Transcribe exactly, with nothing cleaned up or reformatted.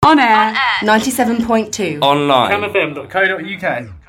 On air. ninety-seven point two. Online. Cam F M dot co dot U K.